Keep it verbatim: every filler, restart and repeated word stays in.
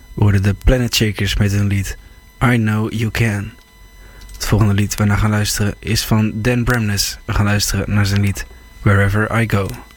We hoorden de Planet Shakers met hun lied I Know You Can. Het volgende lied waar we naar gaan luisteren is van Dan Bramness. We gaan luisteren naar zijn lied Wherever I Go.